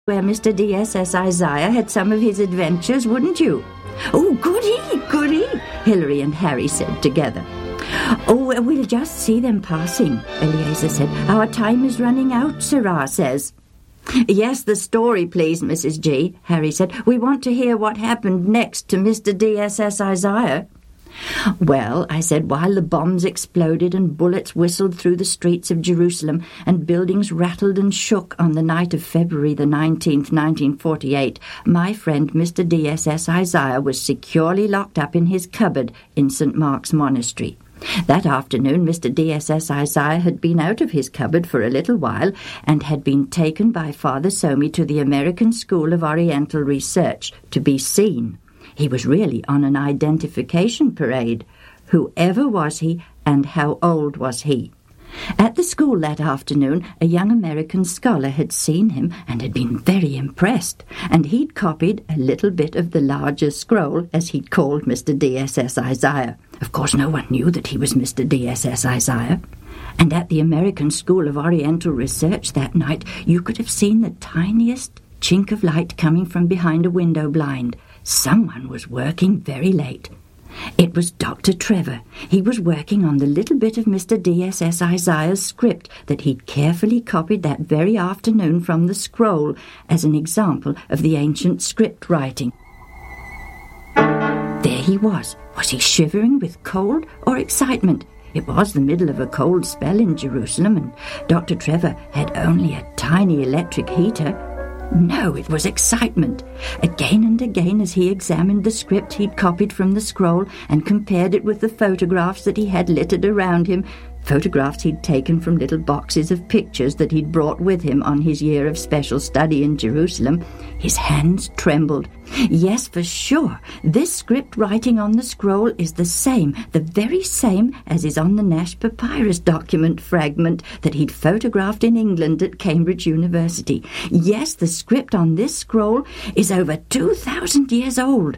where Mr. DSS Isaiah had some of his adventures, wouldn't you?" "Oh, goody, goody," Hilary and Harry said together. "Oh, we'll just see them passing," Eleazar said. "Our time is running out, Sirrah says." "Yes, the story, please, Mrs. G," Harry said. "We want to hear what happened next to Mr. DSS Isaiah." "Well," I said, "while the bombs exploded and bullets whistled through the streets of Jerusalem and buildings rattled and shook on the night of February the 19th, 1948, my friend Mr. DSS Isaiah was securely locked up in his cupboard in St. Mark's Monastery. That afternoon Mr. DSS Isaiah had been out of his cupboard for a little while and had been taken by Father Somi to the American School of Oriental Research to be seen. He was really on an identification parade. Whoever was he, and how old was he? At the school that afternoon, a young American scholar had seen him and had been very impressed, and he'd copied a little bit of the larger scroll, as he'd called Mr. DSS Isaiah. Of course, no one knew that he was Mr. DSS Isaiah. And at the American School of Oriental Research that night, you could have seen the tiniest chink of light coming from behind a window blind. Someone was working very late. It was Dr. Trevor. He was working on the little bit of Mr. DSS Isaiah's script that he'd carefully copied that very afternoon from the scroll as an example of the ancient script writing. There he was. Was he shivering with cold or excitement? It was the middle of a cold spell in Jerusalem, and Dr. Trevor had only a tiny electric heater. No, it was excitement. Again and again, as he examined the script he'd copied from the scroll and compared it with the photographs that he had littered around him, photographs he'd taken from little boxes of pictures that he'd brought with him on his year of special study in Jerusalem, his hands trembled. Yes, for sure, this script writing on the scroll is the same, the very same as is on the Nash Papyrus document fragment that he'd photographed in England at Cambridge University. Yes, the script on this scroll is over 2,000 years old.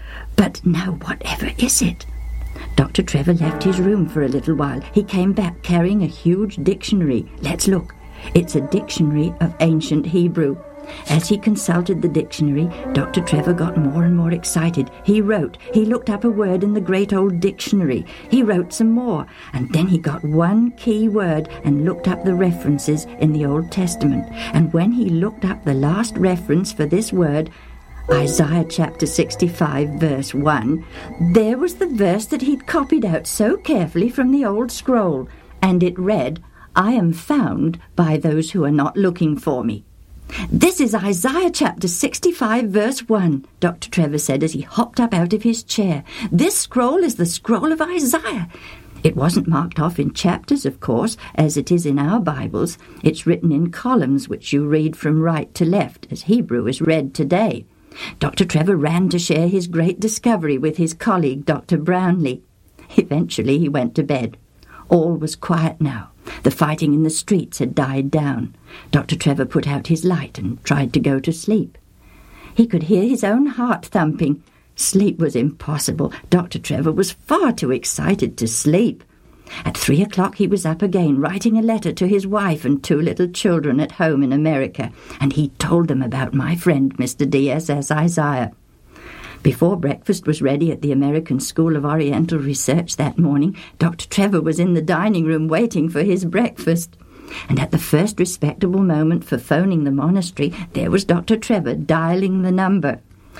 But now whatever is it? Dr. Trevor left his room for a little while. He came back carrying a huge dictionary. Let's look. It's a dictionary of ancient Hebrew. As he consulted the dictionary, Dr. Trevor got more and more excited. He wrote. He looked up a word in the great old dictionary. He wrote some more, and then he got one key word and looked up the references in the Old Testament. And when he looked up the last reference for this word, Isaiah chapter 65, verse 1, there was the verse that he'd copied out so carefully from the old scroll, and it read, "I am found by those who are not looking for me." "This is Isaiah chapter 65, verse 1, Dr. Trevor said as he hopped up out of his chair. "This scroll is the scroll of Isaiah." It wasn't marked off in chapters, of course, as it is in our Bibles. It's written in columns which you read from right to left, as Hebrew is read today. Dr. Trevor ran to share his great discovery with his colleague, Dr. Brownlee. Eventually he went to bed. All was quiet now. The fighting in the streets had died down. Dr. Trevor put out his light and tried to go to sleep. He could hear his own heart thumping. Sleep was impossible. Dr. Trevor was far too excited to sleep. At 3 o'clock he was up again, writing a letter to his wife and 2 little children at home in America, and he told them about my friend Mr. DSS Isaiah. Before breakfast was ready at the American School of Oriental Research that morning, Dr. Trevor was in the dining room waiting for his breakfast. And at the first respectable moment for phoning the monastery, there was Dr. Trevor dialing the number.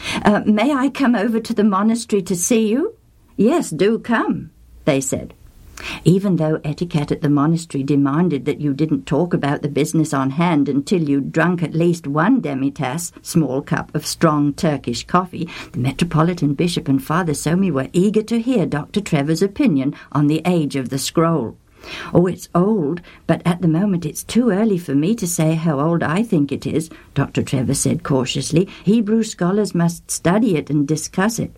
"May I come over to the monastery to see you?" "Yes, do come," they said. Even though etiquette at the monastery demanded that you didn't talk about the business on hand until you'd drunk at least 1 demitasse, small cup of strong Turkish coffee, the Metropolitan Bishop and Father Somi were eager to hear Dr. Trevor's opinion on the age of the scroll. "Oh, it's old, but at the moment it's too early for me to say how old I think it is," Dr. Trevor said cautiously. "Hebrew scholars must study it and discuss it.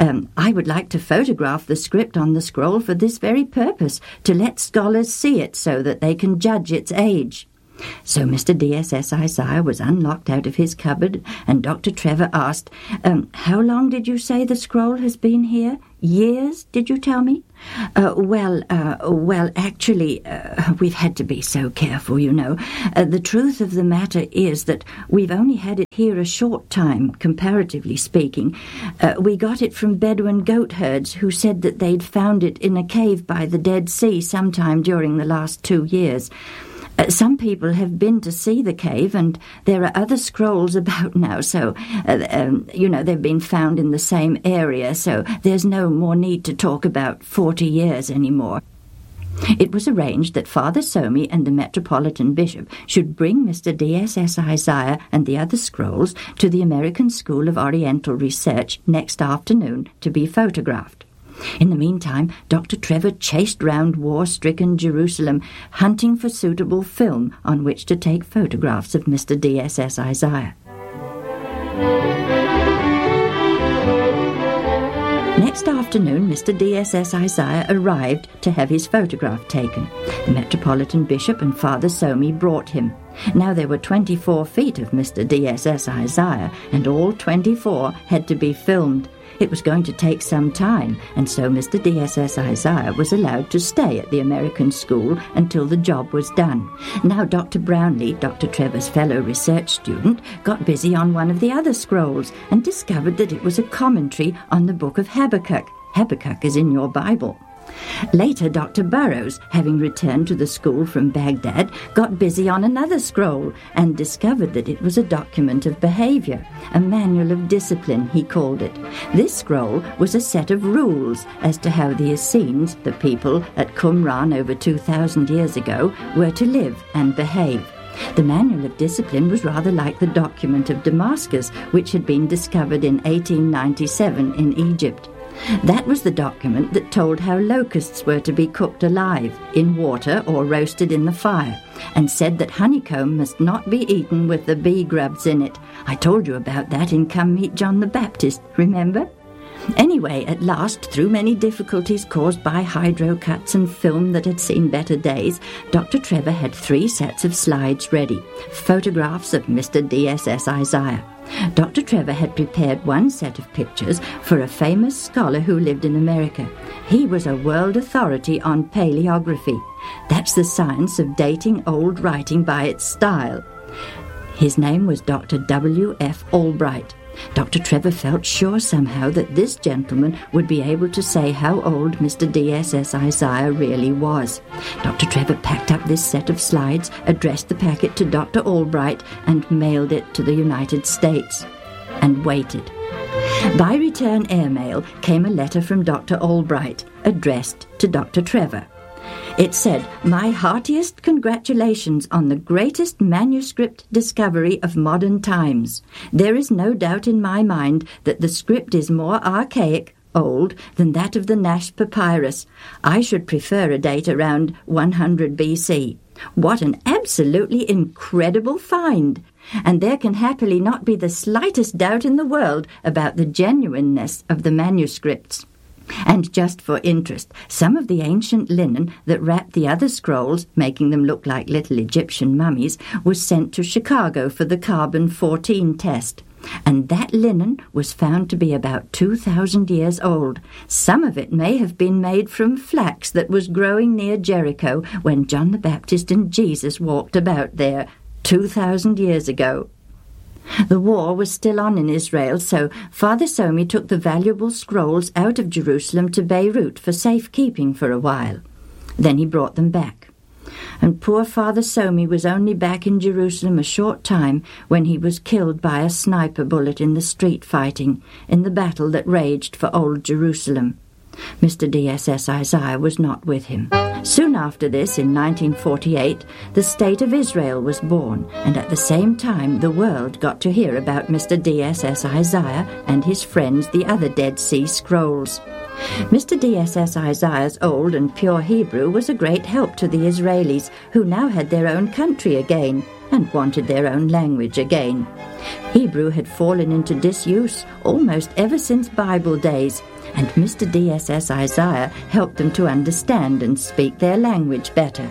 I would like to photograph the script on the scroll for this very purpose, to let scholars see it so that they can judge its age." So Mr. D.S.S. Isaiah was unlocked out of his cupboard, and Dr. Trevor asked, "How long did you say the scroll has been here? Years, did you tell me?" Actually, we've had to be so careful, you know. The truth of the matter is that we've only had it here a short time, comparatively speaking. We got it from Bedouin goat herds who said that they'd found it in a cave by the Dead Sea sometime during the last 2 years. Some people have been to see the cave, and there are other scrolls about now, so, they've been found in the same area, so there's no more need to talk about 40 years anymore. It was arranged that Father Somi and the Metropolitan Bishop should bring Mr. D.S.S. Isaiah and the other scrolls to the American School of Oriental Research next afternoon to be photographed. In the meantime, Dr. Trevor chased round war-stricken Jerusalem, hunting for suitable film on which to take photographs of Mr. D.S.S. Isaiah. Next afternoon, Mr. D.S.S. Isaiah arrived to have his photograph taken. The Metropolitan Bishop and Father Somi brought him. Now there were 24 feet of Mr. D.S.S. Isaiah, and all 24 had to be filmed. It was going to take some time, and so Mr. D.S.S. Isaiah was allowed to stay at the American school until the job was done. Now Dr. Brownlee, Dr. Trevor's fellow research student, got busy on one of the other scrolls and discovered that it was a commentary on the book of Habakkuk. Habakkuk is in your Bible. Later, Dr. Burrows, having returned to the school from Baghdad, got busy on another scroll and discovered that it was a document of behavior, a manual of discipline, he called it. This scroll was a set of rules as to how the Essenes, the people at Qumran over 2,000 years ago, were to live and behave. The Manual of Discipline was rather like the document of Damascus, which had been discovered in 1897 in Egypt. That was the document that told how locusts were to be cooked alive, in water or roasted in the fire, and said that honeycomb must not be eaten with the bee grubs in it. I told you about that in Come Meet John the Baptist, remember? Anyway, at last, through many difficulties caused by hydro-cuts and film that had seen better days, Dr. Trevor had 3 sets of slides ready, photographs of Mr. D.S.S. Isaiah. Dr. Trevor had prepared one set of pictures for a famous scholar who lived in America. He was a world authority on paleography. That's the science of dating old writing by its style. His name was Dr. W.F. Albright. Dr. Trevor felt sure somehow that this gentleman would be able to say how old Mr. D.S.S. Isaiah really was. Dr. Trevor packed up this set of slides, addressed the packet to Dr. Albright, and mailed it to the United States. And waited. By return airmail came a letter from Dr. Albright, addressed to Dr. Trevor. It said, "My heartiest congratulations on the greatest manuscript discovery of modern times. There is no doubt in my mind that the script is more archaic, old, than that of the Nash Papyrus. I should prefer a date around 100 BC. What an absolutely incredible find! And there can happily not be the slightest doubt in the world about the genuineness of the manuscripts." And just for interest, some of the ancient linen that wrapped the other scrolls, making them look like little Egyptian mummies, was sent to Chicago for the carbon-14 test. And that linen was found to be about 2,000 years old. Some of it may have been made from flax that was growing near Jericho when John the Baptist and Jesus walked about there 2,000 years ago. The war was still on in Israel, so Father Somi took the valuable scrolls out of Jerusalem to Beirut for safekeeping for a while. Then he brought them back. And poor Father Somi was only back in Jerusalem a short time when he was killed by a sniper bullet in the street fighting, in the battle that raged for Old Jerusalem. Mr. D.S.S. Isaiah was not with him. Soon after this, in 1948, the State of Israel was born, and at the same time the world got to hear about Mr. D.S.S. Isaiah and his friends, the other Dead Sea Scrolls. Mr. D.S.S. Isaiah's old and pure Hebrew was a great help to the Israelis, who now had their own country again and wanted their own language again. Hebrew had fallen into disuse almost ever since Bible days, and Mr. D.S.S. Isaiah helped them to understand and speak their language better.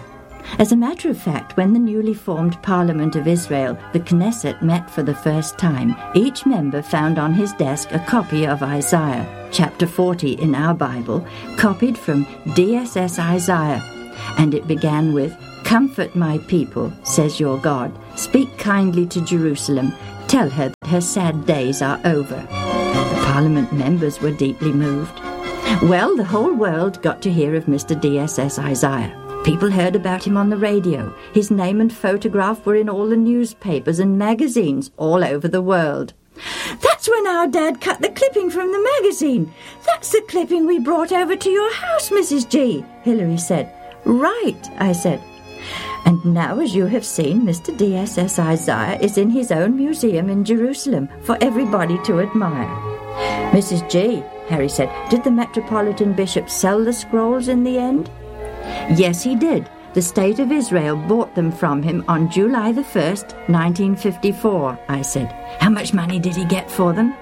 As a matter of fact, when the newly formed Parliament of Israel, the Knesset, met for the first time, each member found on his desk a copy of Isaiah, chapter 40 in our Bible, copied from DSS Isaiah, and it began with, "Comfort my people, says your God. Speak kindly to Jerusalem. Tell her that her sad days are over." The Parliament members were deeply moved. Well, the whole world got to hear of Mr. DSS Isaiah. People heard about him on the radio. His name and photograph were in all the newspapers and magazines all over the world. "That's when our dad cut the clipping from the magazine. That's the clipping we brought over to your house, Mrs. G," Hilary said. "Right," I said. "And now, as you have seen, Mr. DSS Isaiah is in his own museum in Jerusalem for everybody to admire." "Mrs. G," Harry said, "did the Metropolitan Bishop sell the scrolls in the end?" "Yes, he did. The State of Israel bought them from him on July the 1st, 1954, I said. "How much money did he get for them?"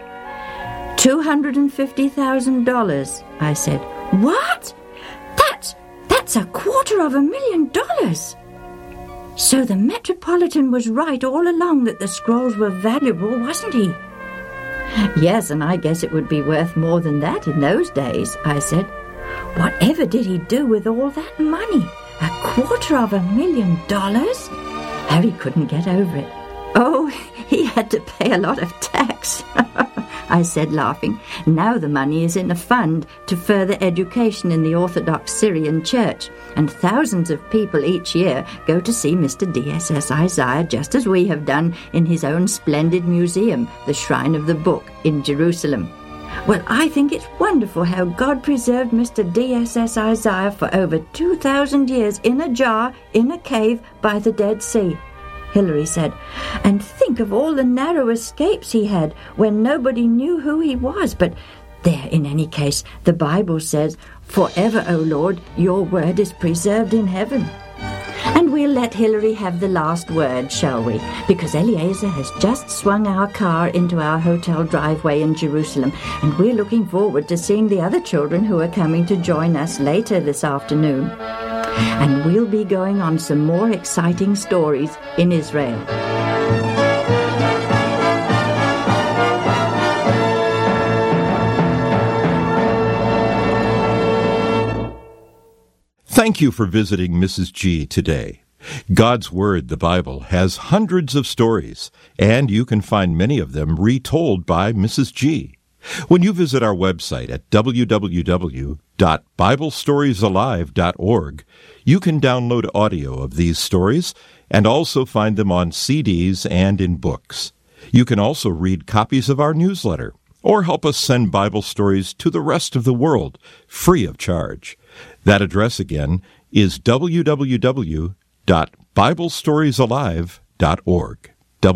$250,000, I said. "What? That's $250,000. So the Metropolitan was right all along that the scrolls were valuable, wasn't he?" "Yes, and I guess it would be worth more than that in those days," I said. "Whatever did he do with all that money? $250,000? Harry couldn't get over it. "Oh, he had to pay a lot of tax," I said, laughing. "Now the money is in a fund to further education in the Orthodox Syrian Church, and thousands of people each year go to see Mr. DSS Isaiah, just as we have done in his own splendid museum, the Shrine of the Book, in Jerusalem. Well, I think it's wonderful how God preserved Mr. DSS Isaiah for over 2,000 years in a jar, in a cave by the Dead Sea," Hilary said. "And think of all the narrow escapes he had when nobody knew who he was. But there, in any case, the Bible says, 'Forever, O Lord, your word is preserved in heaven.' And we'll let Hilary have the last word, shall we? Because Eliezer has just swung our car into our hotel driveway in Jerusalem, and we're looking forward to seeing the other children who are coming to join us later this afternoon. And we'll be going on some more exciting stories in Israel." Thank you for visiting Mrs. G today. God's Word, the Bible, has hundreds of stories, and you can find many of them retold by Mrs. G. When you visit our website at www.biblestoriesalive.org, you can download audio of these stories and also find them on CDs and in books. You can also read copies of our newsletter or help us send Bible stories to the rest of the world free of charge. That address again is www.biblestoriesalive.org.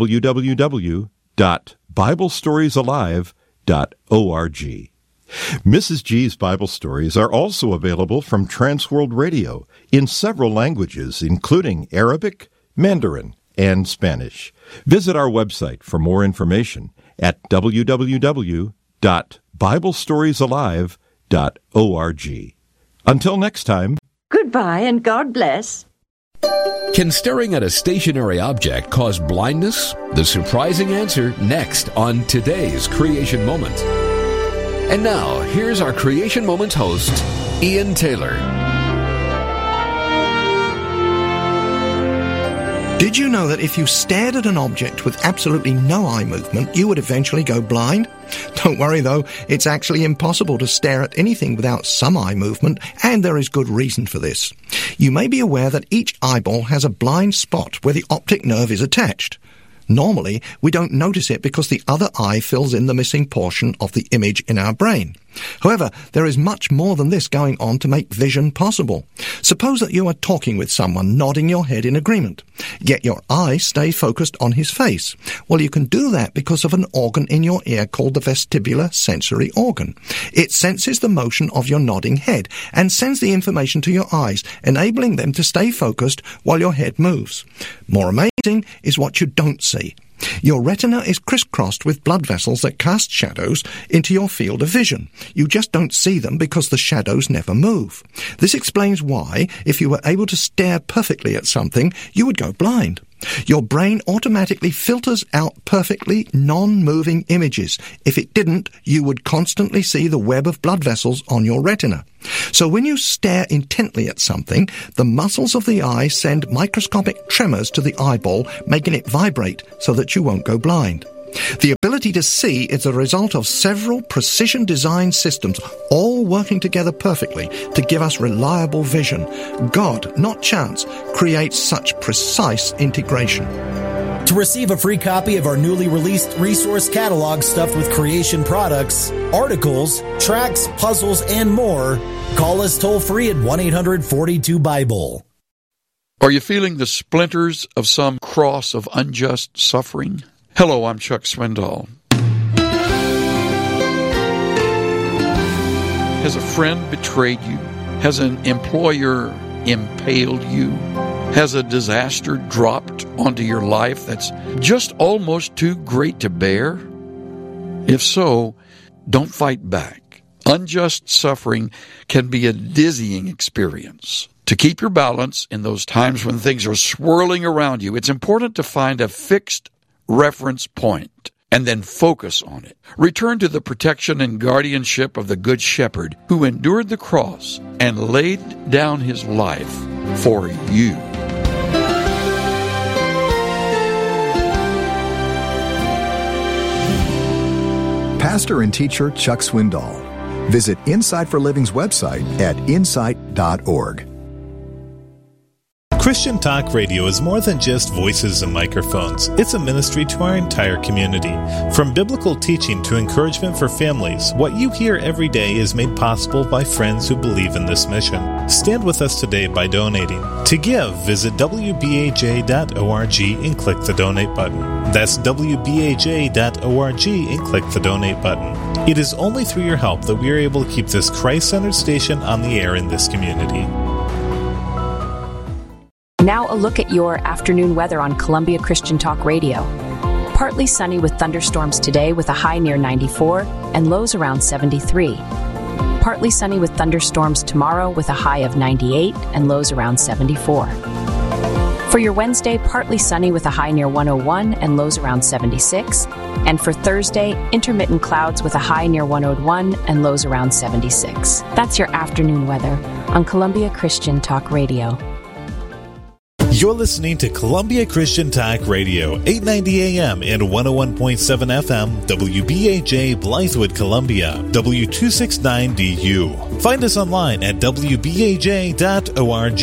www.biblestoriesalive.org. Mrs. G's Bible stories are also available from Transworld Radio in several languages, including Arabic, Mandarin, and Spanish. Visit our website for more information at www.biblestoriesalive.org. Until next time. Goodbye and God bless. Can staring at a stationary object cause blindness? The surprising answer next on today's Creation Moment. And now, here's our Creation Moment host, Ian Taylor. Did you know that if you stared at an object with absolutely no eye movement, you would eventually go blind? Don't worry though, it's actually impossible to stare at anything without some eye movement, and there is good reason for this. You may be aware that each eyeball has a blind spot where the optic nerve is attached. Normally, we don't notice it because the other eye fills in the missing portion of the image in our brain. However, there is much more than this going on to make vision possible. Suppose that you are talking with someone, nodding your head in agreement, yet your eyes stay focused on his face. Well, you can do that because of an organ in your ear called the vestibular sensory organ. It senses the motion of your nodding head and sends the information to your eyes, enabling them to stay focused while your head moves. More amazing is what you don't see. Your retina is crisscrossed with blood vessels that cast shadows into your field of vision. You just don't see them because the shadows never move. This explains why, if you were able to stare perfectly at something, you would go blind. Your brain automatically filters out perfectly non-moving images. If it didn't, you would constantly see the web of blood vessels on your retina. So when you stare intently at something, the muscles of the eye send microscopic tremors to the eyeball, making it vibrate so that you won't go blind. The ability to see is a result of several precision design systems all working together perfectly to give us reliable vision. God, not chance, creates such precise integration. To receive a free copy of our newly released resource catalog stuffed with creation products, articles, tracks, puzzles, and more, call us toll-free at 1-800-42-BIBLE. Are you feeling the splinters of some cross of unjust suffering? Hello, I'm Chuck Swindoll. Has a friend betrayed you? Has an employer impaled you? Has a disaster dropped onto your life that's just almost too great to bear? If so, don't fight back. Unjust suffering can be a dizzying experience. To keep your balance in those times when things are swirling around you, it's important to find a fixed reference point and then focus on it. Return to the protection and guardianship of the Good Shepherd who endured the cross and laid down his life for you. Pastor and teacher Chuck Swindoll. Visit Insight for Living's website at insight.org. Christian Talk Radio is more than just voices and microphones. It's a ministry to our entire community. From biblical teaching to encouragement for families, what you hear every day is made possible by friends who believe in this mission. Stand with us today by donating. To give, visit WBAJ.org and click the donate button. That's WBAJ.org and click the donate button. It is only through your help that we are able to keep this Christ-centered station on the air in this community. Now a look at your afternoon weather on Columbia Christian Talk Radio. Partly sunny with thunderstorms today with a high near 94 and lows around 73. Partly sunny with thunderstorms tomorrow with a high of 98 and lows around 74. For your Wednesday, partly sunny with a high near 101 and lows around 76. And for Thursday, intermittent clouds with a high near 101 and lows around 76. That's your afternoon weather on Columbia Christian Talk Radio. You're listening to Columbia Christian Talk Radio, 890 AM and 101.7 FM, WBAJ Blythewood, Columbia, W269DU. Find us online at WBAJ.org.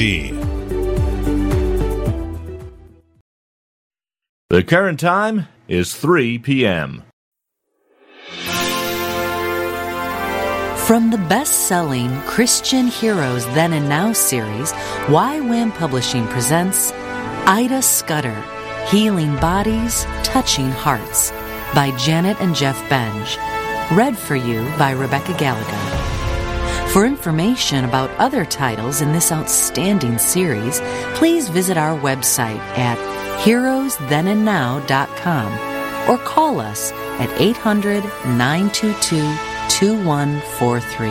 The current time is 3 p.m. From the best-selling Christian Heroes Then and Now series, YWAM Publishing presents Ida Scudder, Healing Bodies, Touching Hearts by Janet and Jeff Benge. Read for you by Rebecca Gallagher. For information about other titles in this outstanding series, please visit our website at heroesthenandnow.com or call us at 800-922-2143.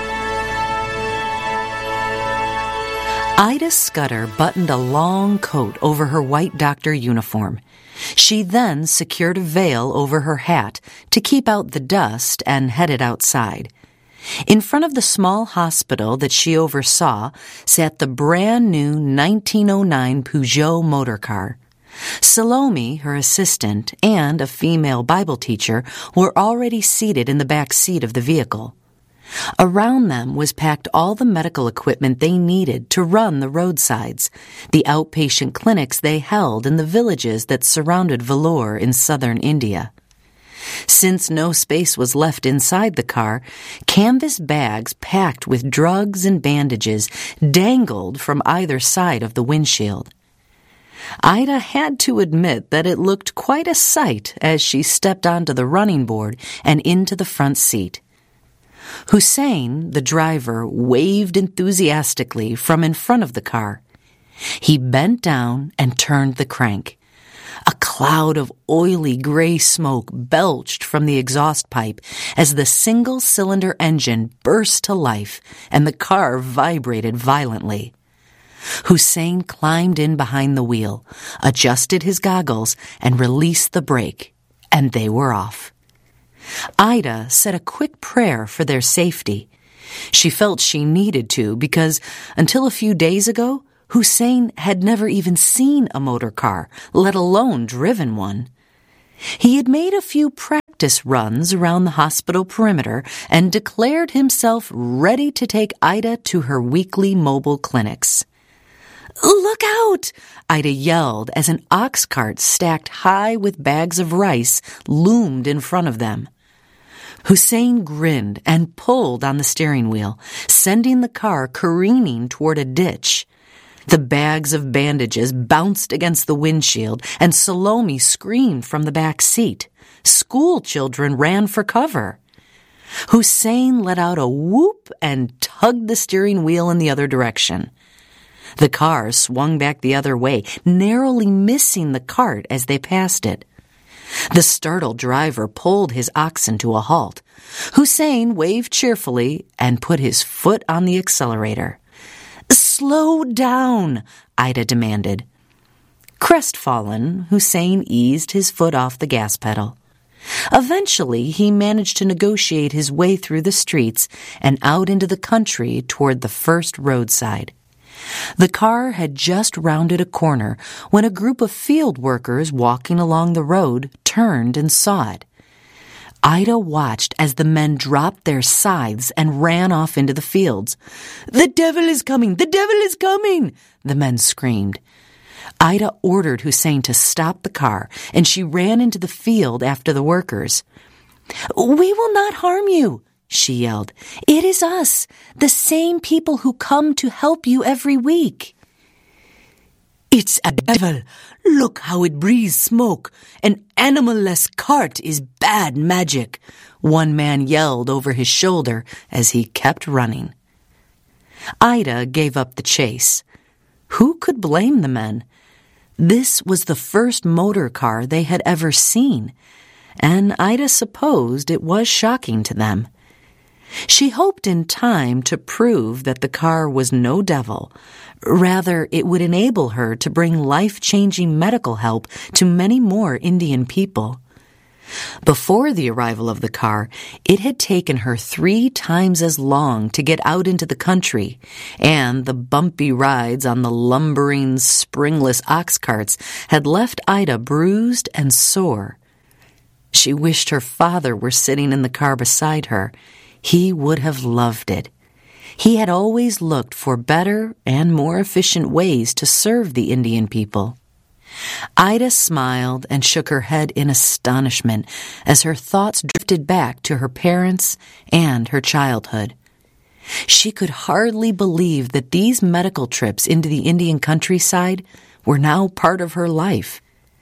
Ida Scudder buttoned a long coat over her white doctor uniform. She then secured a veil over her hat to keep out the dust and headed outside. In front of the small hospital that she oversaw sat the brand new 1909 Peugeot motor car. Salome, her assistant, and a female Bible teacher were already seated in the back seat of the vehicle. Around them was packed all the medical equipment they needed to run the roadsides, the outpatient clinics they held in the villages that surrounded Vellore in southern India. Since no space was left inside the car, canvas bags packed with drugs and bandages dangled from either side of the windshield. Ida had to admit that it looked quite a sight as she stepped onto the running board and into the front seat. Hussein, the driver, waved enthusiastically from in front of the car. He bent down and turned the crank. A cloud of oily gray smoke belched from the exhaust pipe as the single-cylinder engine burst to life and the car vibrated violently. Hussein climbed in behind the wheel, adjusted his goggles, and released the brake, and they were off. Ida said a quick prayer for their safety. She felt she needed to because, until a few days ago, Hussein had never even seen a motor car, let alone driven one. He had made a few practice runs around the hospital perimeter and declared himself ready to take Ida to her weekly mobile clinics. "Look out!" Ida yelled as an ox cart stacked high with bags of rice loomed in front of them. Hussein grinned and pulled on the steering wheel, sending the car careening toward a ditch. The bags of bandages bounced against the windshield, and Salome screamed from the back seat. School children ran for cover. Hussein let out a whoop and tugged the steering wheel in the other direction. The car swung back the other way, narrowly missing the cart as they passed it. The startled driver pulled his oxen to a halt. Hussein waved cheerfully and put his foot on the accelerator. "Slow down," Ida demanded. Crestfallen, Hussein eased his foot off the gas pedal. Eventually, he managed to negotiate his way through the streets and out into the country toward the first roadside. The car had just rounded a corner when a group of field workers walking along the road turned and saw it. Ida watched as the men dropped their scythes and ran off into the fields. "The devil is coming! The devil is coming!" the men screamed. Ida ordered Hussein to stop the car, and she ran into the field after the workers. "We will not harm you," she yelled. "It is us, the same people who come to help you every week." "It's a devil. Look how it breathes smoke. An animal-less cart is bad magic," one man yelled over his shoulder as he kept running. Ida gave up the chase. Who could blame the men? This was the first motor car they had ever seen, and Ida supposed it was shocking to them. She hoped in time to prove that the car was no devil. Rather, it would enable her to bring life-changing medical help to many more Indian people. Before the arrival of the car, it had taken her 3 times as long to get out into the country, and the bumpy rides on the lumbering, springless ox carts had left Ida bruised and sore. She wished her father were sitting in the car beside her. He would have loved it. He had always looked for better and more efficient ways to serve the Indian people. Ida smiled and shook her head in astonishment as her thoughts drifted back to her parents and her childhood. She could hardly believe that these medical trips into the Indian countryside were now part of her life.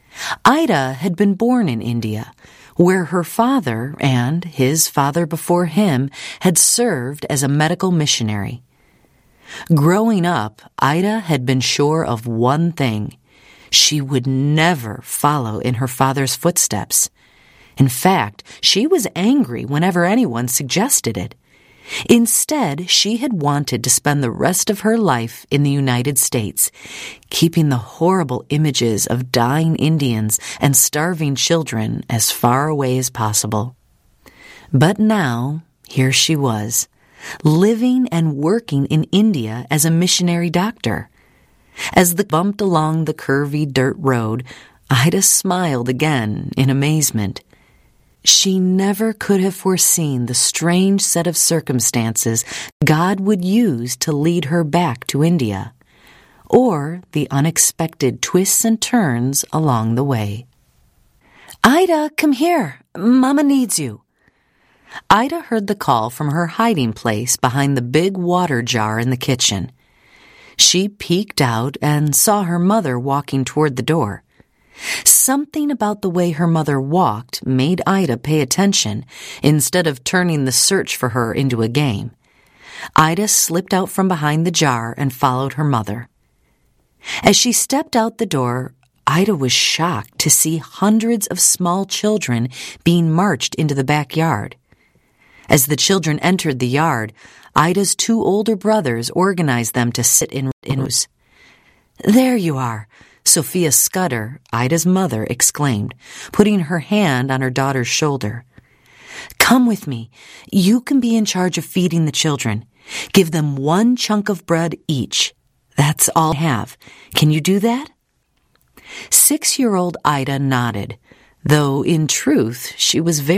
Ida had been born in India, where her father and his father before him had served as a medical missionary. Growing up, Ida had been sure of one thing: she would never follow in her father's footsteps. In fact, she was angry whenever anyone suggested it. Instead, she had wanted to spend the rest of her life in the United States, keeping the horrible images of dying Indians and starving children as far away as possible. But now, here she was, living and working in India as a missionary doctor. As they bumped along the curvy dirt road, Ida smiled again in amazement. She never could have foreseen the strange set of circumstances God would use to lead her back to India, or the unexpected twists and turns along the way. "Ida, come here. Mama needs you." Ida heard the call from her hiding place behind the big water jar in the kitchen. She peeked out and saw her mother walking toward the door. Something about the way her mother walked made Ida pay attention instead of turning the search for her into a game. Ida slipped out from behind the jar and followed her mother. As she stepped out the door, Ida was shocked to see hundreds of small children being marched into the backyard. As the children entered the yard, Ida's 2 older brothers organized them to sit in rows. "There you are," Sophia Scudder, Ida's mother, exclaimed, putting her hand on her daughter's shoulder. "Come with me. You can be in charge of feeding the children. Give them 1 chunk of bread each. That's all I have. Can you do that?" 6-year-old Ida nodded, though in truth she was very